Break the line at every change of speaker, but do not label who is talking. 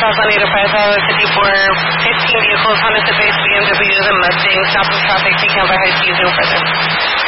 south on 805 Highway 54, 15 vehicles, Honda Civics, BMWs, and Mustangs, stopping traffic, taking over high speeds, no further.